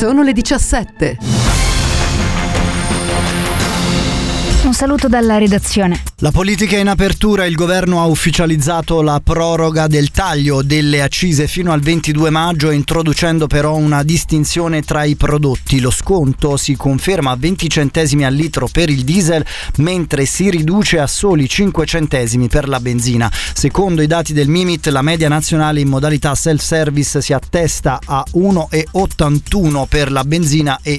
Sono le 17. Un saluto dalla redazione. La politica in apertura, il governo ha ufficializzato la proroga del taglio delle accise fino al 22 maggio, introducendo però una distinzione tra i prodotti. Lo sconto si conferma a 20 centesimi al litro per il diesel, mentre si riduce a soli 5 centesimi per la benzina. Secondo i dati del Mimit, la media nazionale in modalità self-service si attesta a 1,81 per la benzina e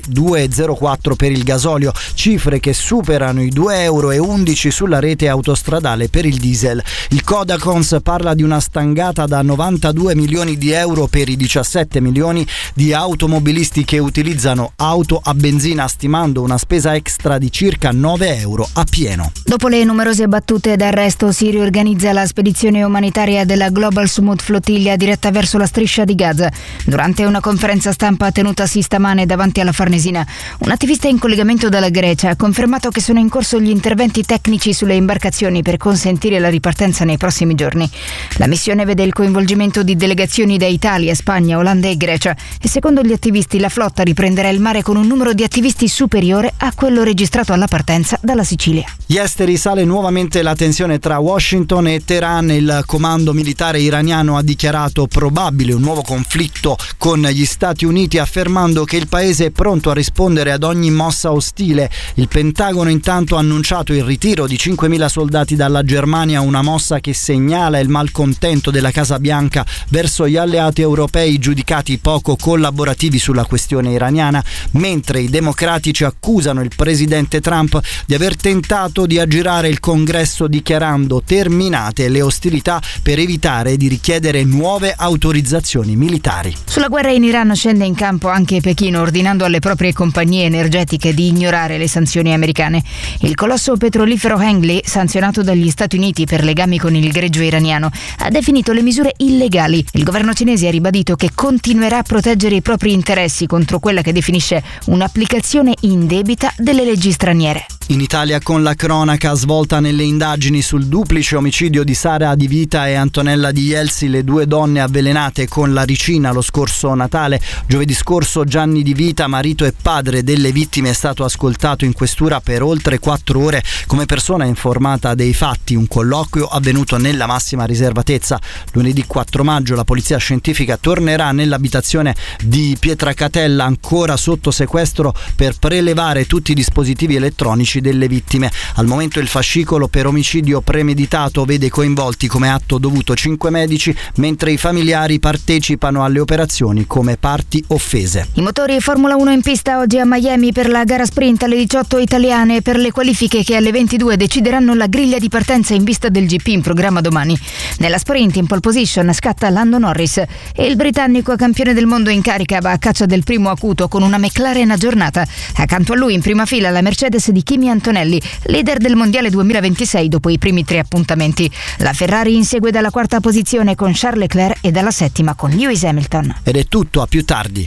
2,04 per il gasolio, cifre che superano i 2,11 euro sulla rete autostradale per il diesel. Il Codacons parla di una stangata da 92 milioni di euro per i 17 milioni di automobilisti che utilizzano auto a benzina, stimando una spesa extra di circa 9 euro a pieno. Dopo le numerose battute d'arresto, si riorganizza la spedizione umanitaria della Global Smooth Flottiglia diretta verso la striscia di Gaza. Durante una conferenza stampa tenutasi stamane davanti alla Farnesina, un attivista in collegamento dalla Grecia ha confermato che sono in corso gli interventi tecnici sulle imbarcazioni per consentire la ripartenza nei prossimi giorni. La missione vede il coinvolgimento di delegazioni da Italia, Spagna, Olanda e Grecia e secondo gli attivisti la flotta riprenderà il mare con un numero di attivisti superiore a quello registrato alla partenza dalla Sicilia. Gli esteri: sale nuovamente la tensione tra Washington e Teheran. Il comando militare iraniano ha dichiarato probabile un nuovo conflitto con gli Stati Uniti, affermando che il paese è pronto a rispondere ad ogni mossa ostile. Il Pentagono intanto ha annunciato il ritiro di 5.000 soldati dalla Germania, una mossa che segnala il malcontento della Casa Bianca verso gli alleati europei giudicati poco collaborativi sulla questione iraniana, mentre i democratici accusano il presidente Trump di aver tentato di aggirare il Congresso dichiarando terminate le ostilità per evitare di richiedere nuove autorizzazioni militari. Sulla guerra in Iran scende in campo anche Pechino, ordinando alle proprie compagnie energetiche di ignorare le sanzioni americane. Il colosso petrolifero Hengli, sanzionato dagli Stati Uniti per legami con il greggio iraniano, ha definito le misure illegali. Il governo cinese ha ribadito che continuerà a proteggere i propri interessi contro quella che definisce un'applicazione indebita delle leggi straniere. In Italia, con la cronaca svolta nelle indagini sul duplice omicidio di Sara Di Vita e Antonella Di Jelsi, le due donne avvelenate con la ricina lo scorso Natale. Giovedì scorso Gianni Di Vita, marito e padre delle vittime, è stato ascoltato in questura per oltre 4 ore come persona informata dei fatti, un colloquio avvenuto nella massima riservatezza. Lunedì 4 maggio la polizia scientifica tornerà nell'abitazione di Pietracatella, ancora sotto sequestro, per prelevare tutti i dispositivi elettronici delle vittime. Al momento il fascicolo per omicidio premeditato vede coinvolti come atto dovuto 5 medici, mentre i familiari partecipano alle operazioni come parti offese. I motori Formula 1 in pista oggi a Miami per la gara sprint alle 18 italiane, per le qualifiche che alle 22 decideranno la griglia di partenza in vista del GP in programma domani. Nella sprint in pole position scatta Lando Norris e il britannico campione del mondo in carica va a caccia del primo acuto con una McLaren aggiornata. Accanto a lui in prima fila la Mercedes di Kimi Antonelli, leader del mondiale 2026 dopo i primi 3 appuntamenti. La Ferrari insegue dalla 4ª posizione con Charles Leclerc e dalla 7ª con Lewis Hamilton. Ed è tutto, a più tardi.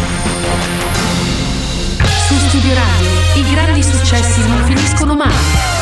Su Studio Radio, i grandi successi non finiscono mai.